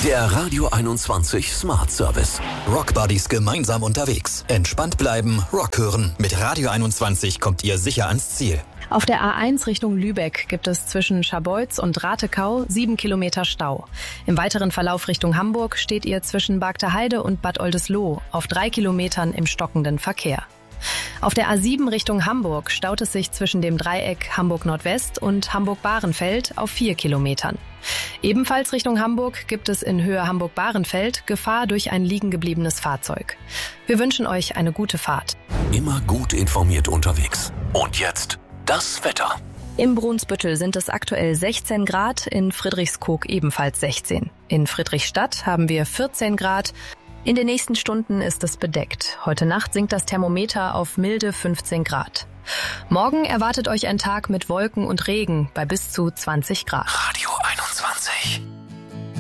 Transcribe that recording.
Der Radio 21 Smart Service. Rockbuddies gemeinsam unterwegs. Entspannt bleiben, Rock hören. Mit Radio 21 kommt ihr sicher ans Ziel. Auf der A1 Richtung Lübeck gibt es zwischen Scharbeutz und Ratekau 7 Kilometer Stau. Im weiteren Verlauf Richtung Hamburg steht ihr zwischen Bagdaheide und Bad Oldesloe auf 3 Kilometern im stockenden Verkehr. Auf der A7 Richtung Hamburg staut es sich zwischen dem Dreieck Hamburg-Nordwest und Hamburg-Bahrenfeld auf 4 Kilometern. Ebenfalls Richtung Hamburg gibt es in Höhe Hamburg-Bahrenfeld Gefahr durch ein liegen gebliebenes Fahrzeug. Wir wünschen euch eine gute Fahrt. Immer gut informiert unterwegs. Und jetzt das Wetter. Im Brunsbüttel sind es aktuell 16 Grad, in Friedrichskoog ebenfalls 16. In Friedrichstadt haben wir 14 Grad. In den nächsten Stunden ist es bedeckt. Heute Nacht sinkt das Thermometer auf milde 15 Grad. Morgen erwartet euch ein Tag mit Wolken und Regen bei bis zu 20 Grad. Radio 21.